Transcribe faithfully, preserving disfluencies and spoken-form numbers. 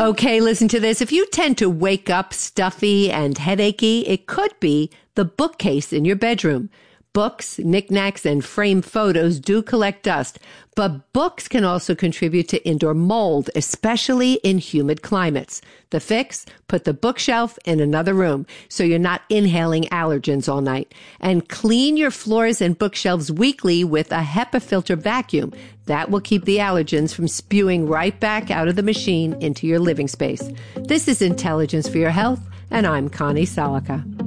Okay, listen to this. If you tend to wake up stuffy and headachy, it could be the bookcase in your bedroom. Books, knickknacks, and framed photos do collect dust, but books can also contribute to indoor mold, especially in humid climates. The fix? Put the bookshelf in another room so you're not inhaling allergens all night. And clean your floors and bookshelves weekly with a HEPA filter vacuum. That will keep the allergens from spewing right back out of the machine into your living space. This is Intelligence for Your Health, and I'm Connie Salica.